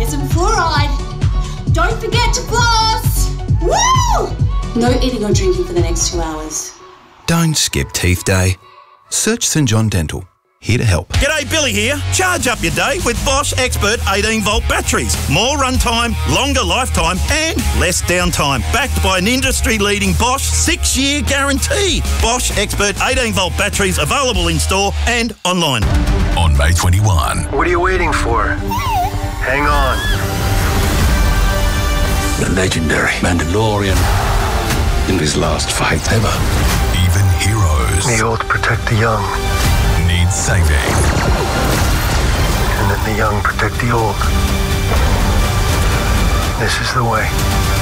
Isn't fluoride. Don't forget to floss. Woo! No eating or drinking for the next 2 hours. Don't skip teeth day. Search St John Dental. Here to help. G'day, Billy here. Charge up your day with Bosch Expert 18-volt batteries. More runtime, longer lifetime and less downtime. Backed by an industry-leading Bosch 6-year guarantee. Bosch Expert 18-volt batteries available in store and online. On May 21. What are you waiting for? Hang on. The legendary Mandalorian in his last fight ever. Even heroes. The old protect the young. Need saving. And then the young protect the old. This is the way.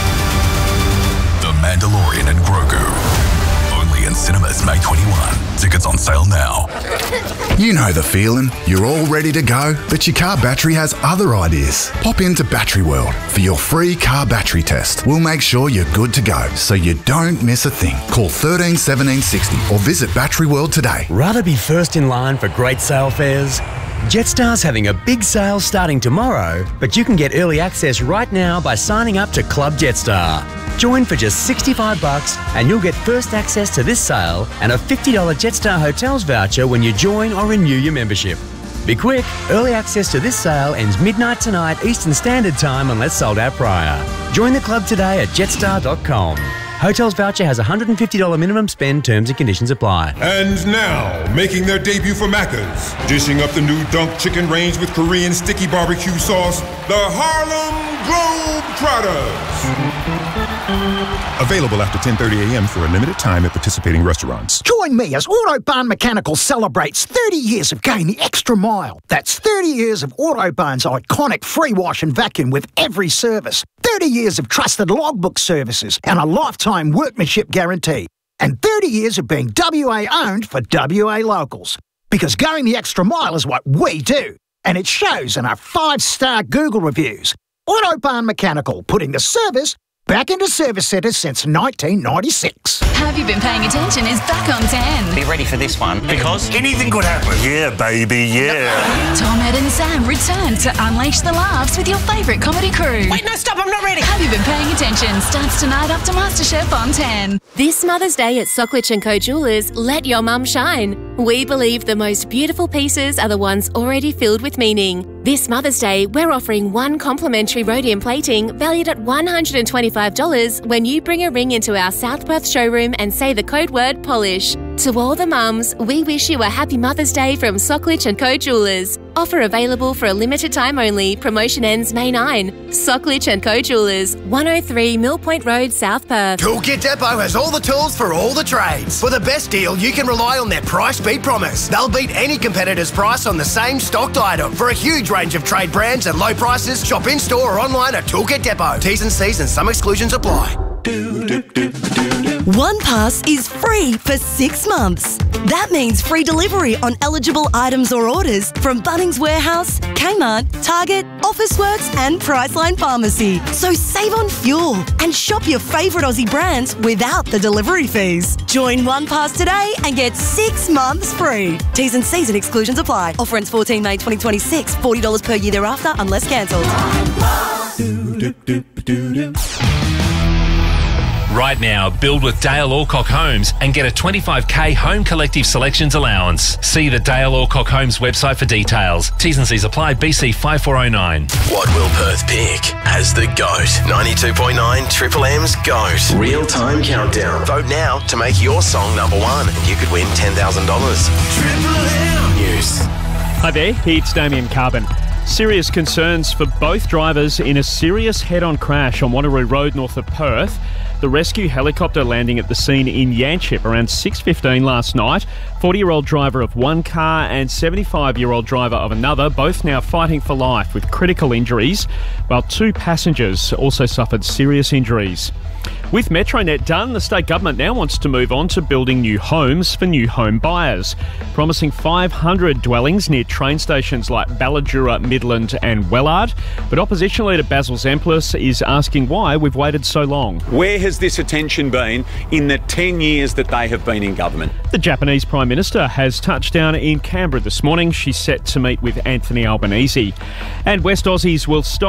The Mandalorian and Grogu. Only in cinemas May 21. Tickets on sale now. You know the feeling. You're all ready to go, but your car battery has other ideas. Pop into Battery World for your free car battery test. We'll make sure you're good to go, so you don't miss a thing. Call 13 17 60 or visit Battery World today. Rather be first in line for great sale fares? Jetstar's having a big sale starting tomorrow, but you can get early access right now by signing up to Club Jetstar. Join for just $65 and you'll get first access to this sale and a $50 Jetstar Hotels voucher when you join or renew your membership. Be quick, early access to this sale ends midnight tonight Eastern Standard Time unless sold out prior. Join the club today at jetstar.com. Hotels voucher has a $150 minimum spend, terms and conditions apply. And now, making their debut for Macca's, dishing up the new Dunk Chicken range with Korean sticky barbecue sauce, the Harlem Globetrotters. Available after 10:30 a.m. for a limited time at participating restaurants. Join me as Autobahn Mechanical celebrates 30 years of going the extra mile. That's 30 years of Autobahn's iconic free wash and vacuum with every service. 30 years of trusted logbook services and a lifetime workmanship guarantee. And 30 years of being WA owned for WA locals. Because going the extra mile is what we do. And it shows in our 5-star Google reviews. Autobahn Mechanical, putting the service back into service centres since 1996. Have You Been Paying Attention is back on 10. Be ready for this one, because anything could happen. Yeah, baby, yeah. Tom, Ed and Sam return to unleash the laughs with your favourite comedy crew. Wait, no, stop, I'm not ready. Have You Been Paying Attention starts tonight after MasterChef on 10. This Mother's Day at Socklich & Co Jewellers, let your mum shine. We believe the most beautiful pieces are the ones already filled with meaning. This Mother's Day, we're offering one complimentary rhodium plating valued at $125 when you bring a ring into our South Perth showroom and say the code word POLISH. To all the mums, we wish you a happy Mother's Day from Socklich & Co Jewellers. Offer available for a limited time only. Promotion ends May 9. Socklich & Co Jewellers, 103 Mill Point Road, South Perth. Toolkit Depot has all the tools for all the trades. For the best deal, you can rely on their price beat promise. They'll beat any competitor's price on the same stocked item. For a huge range of trade brands and low prices, shop in store or online at Toolkit Depot. T's and C's and some exclusions apply. One Pass is free for 6 months. That means free delivery on eligible items or orders from Bunnings Warehouse, Kmart, Target, Officeworks and Priceline Pharmacy. So save on fuel and shop your favourite Aussie brands without the delivery fees. Join One Pass today and get 6 months free. T's and C's and exclusions apply. Offer ends 14 May 2026. $40 per year thereafter unless cancelled. Right now, build with Dale Alcock Homes and get a $25,000 Home Collective Selections allowance. See the Dale Alcock Homes website for details. T's and C's apply. BC 5409. What will Perth pick as the GOAT? 92.9 Triple M's GOAT. Real-time countdown. Vote now to make your song number one and you could win $10,000. Triple M News. Hi there, it's Damien Carbon. Serious concerns for both drivers in a serious head-on crash on Wanneroo Road north of Perth. The rescue helicopter landing at the scene in Yanchep around 6:15 last night. 40-year-old driver of one car and 75-year-old driver of another, both now fighting for life with critical injuries, while 2 passengers also suffered serious injuries. With Metronet done, the state government now wants to move on to building new homes for new home buyers, promising 500 dwellings near train stations like Balladura, Midland and Wellard. But opposition leader Basil Zemplis is asking why we've waited so long. Where has this attention been in the 10 years that they have been in government? The Japanese Prime Minister has touched down in Canberra this morning. She's set to meet with Anthony Albanese. And West Aussies will stop